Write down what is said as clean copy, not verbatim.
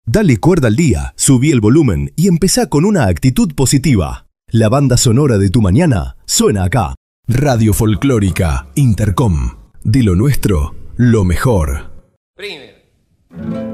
Dale cuerda al día, subí el volumen y empezá con una actitud positiva. La banda sonora de tu mañana suena acá. Radio Folclórica Intercom. De lo nuestro, lo mejor. Primero.